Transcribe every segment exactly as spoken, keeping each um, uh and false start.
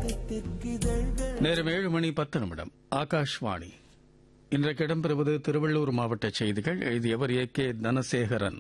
நேரம் ஏழு மணி பத்து நிமிடம். ஆகாஷ்வாணி. இன்றைக்கு இடம்பெறுவது திருவள்ளூர் மாவட்ட செய்திகள். எழுதியவர் ஏ கே தனசேகரன்.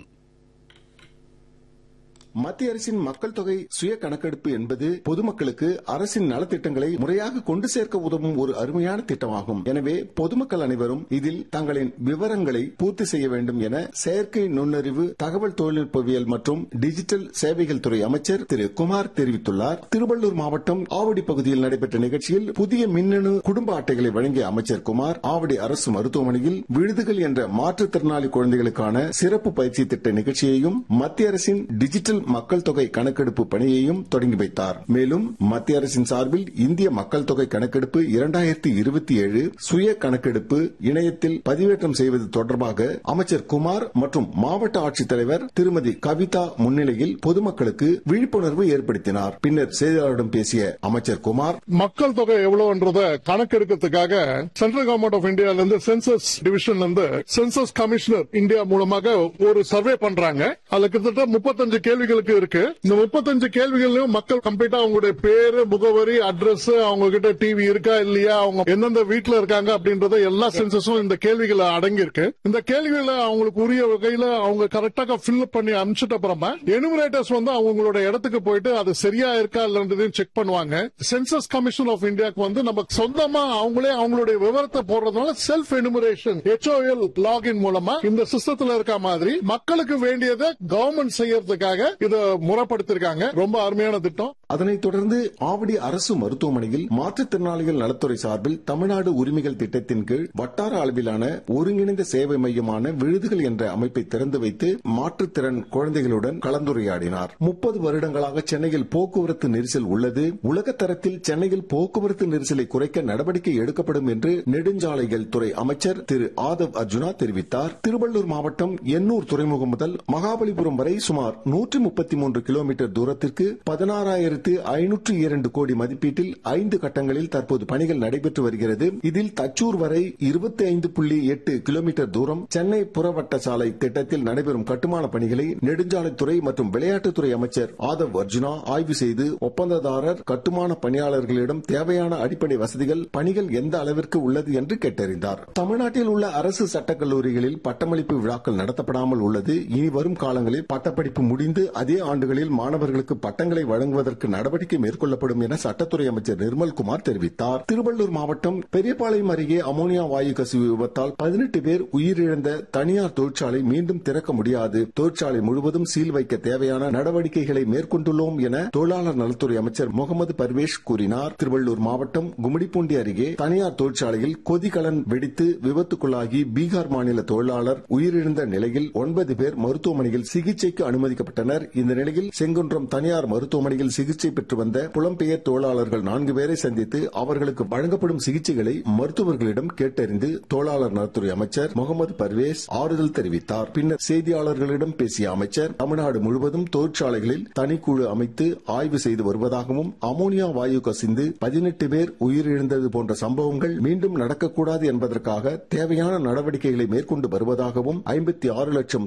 மத்திய அரசின் மக்கள் தொகை சுய கணக்கெடுப்பு என்பது பொதுமக்களுக்கு அரசின் நலத்திட்டங்களை முறையாக கொண்டு சேர்க்க உதவும் ஒரு அருமையான திட்டமாகும். எனவே பொதுமக்கள் அனைவரும் இதில் தங்களின் விவரங்களை பூர்த்தி செய்ய வேண்டும் என செயற்கை நுண்ணறிவு, தகவல் தொழில்நுட்பவியல் மற்றும் டிஜிட்டல் சேவைகள் துறை அமைச்சர் திரு குமார் தெரிவித்துள்ளார். திருவள்ளூர் மாவட்டம் ஆவடி பகுதியில் நடைபெற்ற நிகழ்ச்சியில் புதிய மின்னணு குடும்ப அட்டைகளை வழங்கிய அமைச்சர் குமார் ஆவடி அரசு மருத்துவமனையில் விழுதுகள் என்ற மாற்றுத்திறனாளி குழந்தைகளுக்கான சிறப்பு பயிற்சி திட்ட நிகழ்ச்சியையும் மத்திய அரசின் டிஜிட்டல் மக்கள் தொகை கணக்கெடுப்பு பணியையும் தொடங்கி வைத்தார். மேலும் மத்திய அரசின் சார்பில் இந்திய மக்கள் தொகை கணக்கெடுப்பு இரண்டாயிரத்தி இருபத்தி ஏழு சுய கணக்கெடுப்பு இணையத்தில் பதிவேற்றம் செய்வது தொடர்பாக அமைச்சர் குமார் மற்றும் மாவட்ட ஆட்சித்தலைவர் திருமதி கவிதா முன்னிலையில் பொதுமக்களுக்கு விழிப்புணர்வு ஏற்படுத்தினார். பின்னர் செய்தியாளர்களிடம் பேசிய அமைச்சர் குமார், மக்கள் தொகை எவ்வளவுன்றத கணக்கெடுக்கிறதுக்காக சென்ட்ரல் கவர்மெண்ட் ஆஃப் இந்தியால இருந்து சென்சஸ் டிவிஷன்ல இருந்து சென்சஸ் கமிஷனர் இந்தியா மூலமாக ஒரு சர்வே பண்றாங்க. அதுல கிட்டத்தட்ட முப்பத்தஞ்சு கேள்விகள் இருக்கு. இந்த முப்பத்தஞ்சு கேள்விகளையும் மக்கள் கம்ப்ளீட்டா அவங்களுடைய பேரு, முகவரி, அட்ரஸ், அவங்க கிட்ட டிவி இருக்கா இல்லையா, அவங்க எந்தெந்த வீட்டுல இருக்காங்க அப்படின்றத எல்லா சென்சஸும் இந்த கேள்விகளை அடங்கி இருக்கு. இந்த கேள்விகளை அவங்களுக்கு உரிய வகையில அவங்க கரெக்டாக ஃபில் பண்ணி அனுப்பிச்சிட்ட அப்புறமா எனுமரேட்டர்ஸ் வந்து அவங்களோட இடத்துக்கு போயிட்டு அது சரியா இருக்கா இல்லன்றதையும் செக் பண்ணுவாங்க. சென்சஸ் கமிஷன் ஆஃப் இந்தியாவுக்கு வந்து நம்ம சொந்தமா அவங்களே அவங்களுடைய விவரத்தை போடுறதுனால செல்ஃப் எனுமரேஷன் ஹெச்ஓஎல் லாகின் மூலமா இந்த சிஸ்டத்துல இருக்க மாதிரி மக்களுக்கு வேண்டியதை கவர்மெண்ட் செய்யறதுக்காக இதை முறைப்படுத்திருக்காங்க. ரொம்ப அருமையான திட்டம். அதனைத் தொடர்ந்து ஆவடி அரசு மருத்துவமனையில் மாற்றுத்திறனாளிகள் நலத்துறை சார்பில் தமிழ்நாடு உரிமைகள் திட்டத்தின் கீழ் வட்டார அளவிலான ஒருங்கிணைந்த சேவை மையமான விழுதுகள் என்ற அமைப்பை திறந்து வைத்து மாற்றுத்திறன் குழந்தைகளுடன் கலந்துரையாடினார். முப்பது வருடங்களாக சென்னையில் போக்குவரத்து நெரிசல் உள்ளது. உலக தரத்தில் சென்னையில் போக்குவரத்து நெரிசலை குறைக்க நடவடிக்கை எடுக்கப்படும் என்று நெடுஞ்சாலைகள் துறை அமைச்சர் திரு ஆதவ் அர்ஜுனா தெரிவித்தார். திருவள்ளூர் மாவட்டம் எண்ணூர் துறைமுகம் முதல் மகாபலிபுரம் வரை சுமார் நூற்றி முப்பத்தி மூன்று கிலோமீட்டர் தூரத்திற்கு பதினாறாயிரத்து ஐநூற்று இரண்டு கோடி மதிப்பீட்டில் ஐந்து கட்டங்களில் தற்போது பணிகள் நடைபெற்று வருகிறது. இதில் தச்சூர் வரை இருபத்தி ஐந்து புள்ளி எட்டு கிலோமீட்டர் தூரம் சென்னை புறவட்ட சாலை திட்டத்தில் நடைபெறும் கட்டுமான பணிகளை நெடுஞ்சாலைத்துறை மற்றும் விளையாட்டுத்துறை அமைச்சர் ஆதவ் அர்ஜுனா ஆய்வு செய்து ஒப்பந்ததாரர், கட்டுமான பணியாளர்களிடம் தேவையான அடிப்படை வசதிகள், பணிகள் எந்த அளவிற்கு உள்ளது என்று கேட்டறிந்தார். தமிழ்நாட்டில் உள்ள அரசு சட்டக்கல்லூரிகளில் பட்டமளிப்பு விழாக்கள் நடத்தப்படாமல் உள்ளது. இனி வரும் காலங்களில் பட்டப்படிப்பு முடிந்து அதே ஆண்டுகளில் மாணவர்களுக்கு பட்டங்களை வழங்குவதற்கு நடவடிக்கை மேற்கொள்ளப்படும் என சட்டத்துறை அமைச்சர் நிர்மல்குமார் தெரிவித்தார். திருவள்ளூர் மாவட்டம் பெரியபாளையம் அருகே அமோனியா வாயு கசிவு விபத்தால் பதினெட்டு பேர் உயிரிழந்த தனியார் தொழிற்சாலை மீண்டும் திறக்க முடியாது. தொழிற்சாலை முழுவதும் சீல் வைக்க தேவையான நடவடிக்கைகளை மேற்கொண்டுள்ளோம் என தொழிலாளர் நலத்துறை அமைச்சர் முகமது பர்வேஷ் கூறினார். திருவள்ளூர் மாவட்டம் கும்மிடிப்பூண்டி அருகே தனியார் தொழிற்சாலையில் கொதிகலன் வெடித்து விபத்துக்குள்ளாகி பீகார் மாநில தொழிலாளர் உயிரிழந்த நிலையில் ஒன்பது பேர் மருத்துவமனையில் சிகிச்சைக்கு அனுமதிக்கப்பட்டனர். இந்த நிலையில் செங்குன்றம் தனியார் மருத்துவமனையில் சிகிச்சை பெற்று வந்த புலம்பெயர் தொழிலாளர்கள் நான்கு பேரை சந்தித்து அவர்களுக்கு வழங்கப்படும் சிகிச்சைகளை மருத்துவர்களிடம் கேட்டறிந்து தொழிலாளர் நலத்துறை அமைச்சர் முகமது பர்வேஸ் ஆறுதல் தெரிவித்தார். பின்னர் செய்தியாளர்களிடம் பேசிய அமைச்சர் தமிழ்நாடு முழுவதும் தொழிற்சாலைகளில் தனிக்குழு அமைத்து ஆய்வு செய்து வருவதாகவும் அமோனியா வாயு கசிந்து பதினெட்டு பேர் உயிரிழந்தது போன்ற சம்பவங்கள் மீண்டும் நடக்கக்கூடாது என்பதற்காக தேவையான நடவடிக்கைகளை மேற்கொண்டு வருவதாகவும் ஐம்பத்தி ஆறு லட்சம்